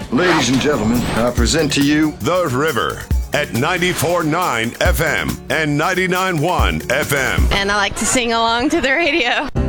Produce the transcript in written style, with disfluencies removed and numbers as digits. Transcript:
Ladies and gentlemen, I present to you The River at 94.9 FM and 99.1 FM. And I like to sing along to the radio.